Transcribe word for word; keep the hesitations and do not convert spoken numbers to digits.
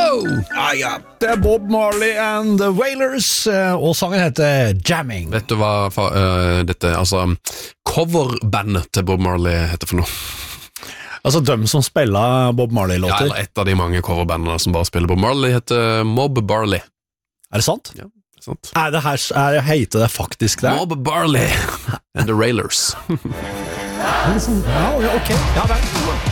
Hello! Ah, ja. Det er Bob Marley and the Wailers, og sangen heter Jamming. Vet du hva uh, dette, altså, coverbandet til Bob Marley heter for noe? Altså dem som spiller Bob Marley-låter? Ja, eller et av de mange coverbandene som bare spiller Bob Marley heter Mob Barley. Er det sant? Ja, det er sant. Er det her, er, heter det faktisk det? Mob Barley and the Railers. Ja, ok. Ja, vel.